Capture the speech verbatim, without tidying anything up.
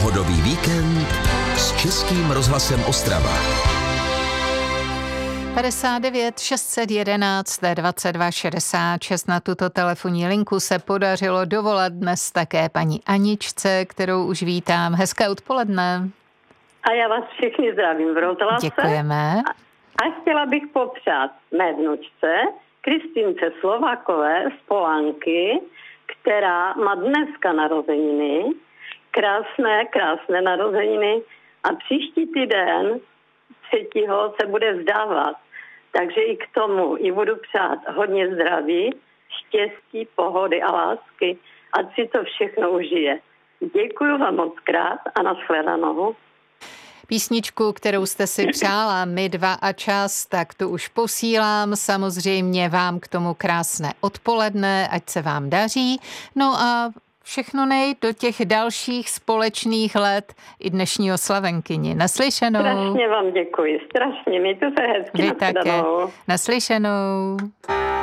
Pohodový víkend s Českým rozhlasem Ostrava. padesát devět šest set jedenáct dvacet dva šedesát šest na tuto telefonní linku se podařilo dovolat dnes také paní Aničce, kterou už vítám. Hezké odpoledne. A já vás všichni zdravím v rozhlase. Děkujeme. A, a chtěla bych popřát mé vnučce Kristýnce Slovákové z Polánky, která má dneska narozeniny. Krásné, krásné narozeniny. A příští týden třetího se bude vzdávat. Takže i k tomu i budu přát hodně zdraví, štěstí, pohody a lásky. Ať si to všechno užije. Děkuju vám moc krát a nashledanou. Písničku, kterou jste si přála, My dva a čas, tak tu už posílám. Samozřejmě vám k tomu krásné odpoledne, ať se vám daří. No a všechno nej do těch dalších společných let i dnešního slavenkyni. Naslyšenou. Strašně vám děkuji, strašně. Mějte se hezky. Vy také. Naslyšenou.